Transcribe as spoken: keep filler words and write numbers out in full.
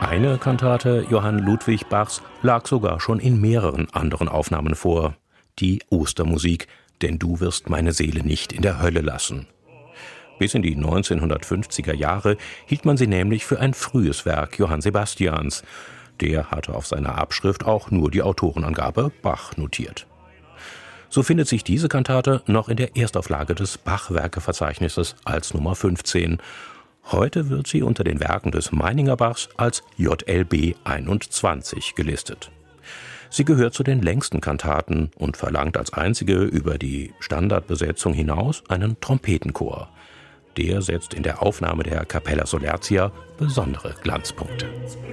Eine Kantate Johann Ludwig Bachs lag sogar schon in mehreren anderen Aufnahmen vor. Die Ostermusik, denn du wirst meine Seele nicht in der Hölle lassen. Bis in die neunzehnhundertfünfziger Jahre hielt man sie nämlich für ein frühes Werk Johann Sebastians. Der hatte auf seiner Abschrift auch nur die Autorenangabe Bach notiert. So findet sich diese Kantate noch in der Erstauflage des Bach-Werke-Verzeichnisses als Nummer fünfzehn. Heute wird sie unter den Werken des Meininger Bachs als J L B einundzwanzig gelistet. Sie gehört zu den längsten Kantaten und verlangt als einzige über die Standardbesetzung hinaus einen Trompetenchor. Der setzt in der Aufnahme der Capella Solertia besondere Glanzpunkte.